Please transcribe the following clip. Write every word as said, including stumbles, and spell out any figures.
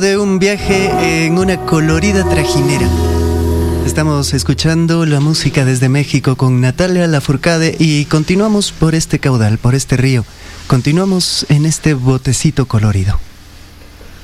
De un viaje en una colorida trajinera. Estamos escuchando la música desde México con Natalia Lafourcade y continuamos por este caudal, por este río. Continuamos en este botecito colorido.